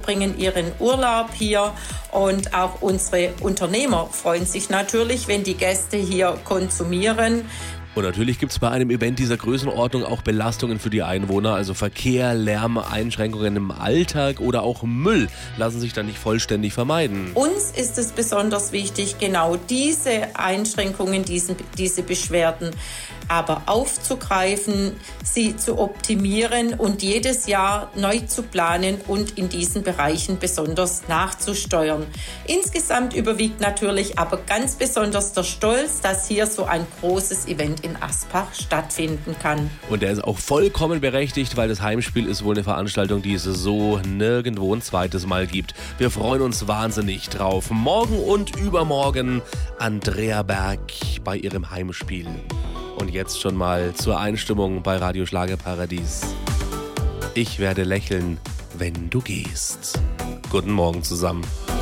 verbringen ihren Urlaub hier und auch unsere Unternehmer freuen sich natürlich, wenn die Gäste hier konsumieren. Und natürlich gibt es bei einem Event dieser Größenordnung auch Belastungen für die Einwohner, also Verkehr, Lärm, Einschränkungen im Alltag oder auch Müll lassen sich dann nicht vollständig vermeiden. Uns ist es besonders wichtig, genau diese Einschränkungen, diese Beschwerden aber aufzugreifen, sie zu optimieren und jedes Jahr neu zu planen und in diesen Bereichen besonders nachzusteuern. Insgesamt überwiegt natürlich aber ganz besonders der Stolz, dass hier so ein großes Event in Aspach stattfinden kann. Und der ist auch vollkommen berechtigt, weil das Heimspiel ist wohl eine Veranstaltung, die es so nirgendwo ein zweites Mal gibt. Wir freuen uns wahnsinnig drauf. Morgen und übermorgen Andrea Berg bei ihrem Heimspiel. Und jetzt schon mal zur Einstimmung bei Radio Schlagerparadies. Ich werde lächeln, wenn du gehst. Guten Morgen zusammen.